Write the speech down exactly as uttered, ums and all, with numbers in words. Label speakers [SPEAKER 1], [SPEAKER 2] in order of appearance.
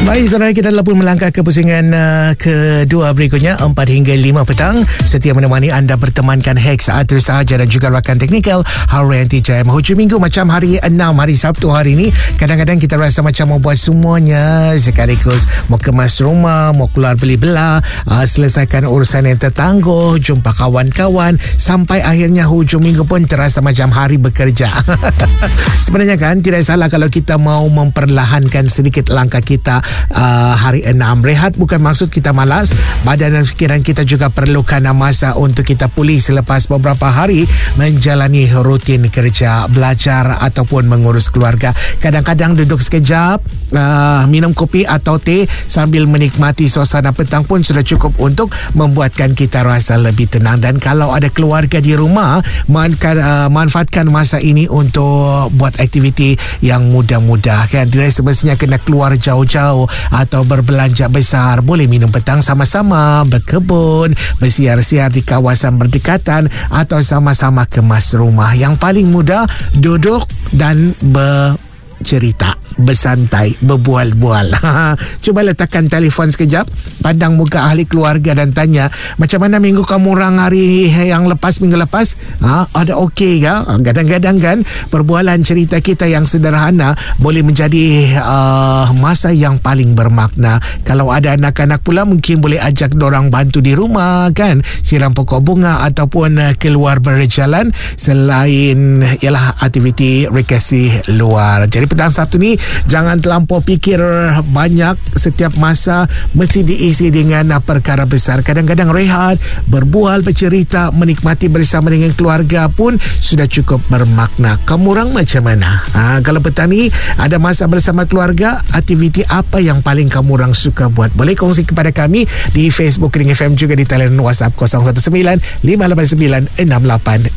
[SPEAKER 1] Baik, saudara, kita telah pun melangkah ke pusingan uh, kedua berikutnya, empat hingga lima petang. Setia menemani anda bertemankan Hex, Atul Sahaja dan juga rakan teknikal Haryanti Jaya. Hujung minggu macam hari enam, hari Sabtu hari ini, kadang-kadang kita rasa macam mau buat semuanya sekaligus. Mau kemas rumah, mau keluar beli belah, uh, selesaikan urusan yang tertangguh, jumpa kawan-kawan, sampai akhirnya hujung minggu pun terasa macam hari bekerja. Sebenarnya kan tidak salah kalau kita mau memperlahankan sedikit langkah kita. Uh, hari enam rehat bukan maksud kita malas. Badan dan fikiran kita juga perlukan masa untuk kita pulih selepas beberapa hari menjalani rutin kerja, belajar ataupun mengurus keluarga. Kadang-kadang duduk sekejap, uh, minum kopi atau teh sambil menikmati suasana petang pun sudah cukup untuk membuatkan kita rasa lebih tenang. Dan kalau ada keluarga di rumah, manfaatkan masa ini untuk buat aktiviti yang mudah-mudah, kan? Tidak semestinya kena keluar jauh-jauh atau berbelanja besar. Boleh minum petang sama-sama, berkebun, bersiar-siar di kawasan berdekatan, atau sama-sama kemas rumah. Yang paling mudah, duduk dan bercerita, bersantai, berbual-bual. Cuba letakkan telefon sekejap, pandang muka ahli keluarga dan tanya, macam mana minggu kamu orang hari yang lepas, minggu lepas? Ha, ada okey ke? Kadang-kadang kan perbualan cerita kita yang sederhana boleh menjadi uh, masa yang paling bermakna. Kalau ada anak-anak pula, mungkin boleh ajak dorang bantu di rumah, kan? Siram pokok bunga ataupun uh, keluar berjalan selain ialah aktiviti rekreasi luar. Jadi petang Sabtu ni jangan terlampau fikir banyak. Setiap masa mesti diisi dengan perkara besar. Kadang-kadang rehat, berbual, bercerita, menikmati bersama dengan keluarga pun sudah cukup bermakna. Kamu orang macam mana? Ha, kalau petang ni ada masa bersama keluarga, aktiviti apa yang paling kamu orang suka buat? Boleh kongsi kepada kami di Facebook Ring F M, juga di talian WhatsApp kosong satu sembilan lima lapan sembilan enam lapan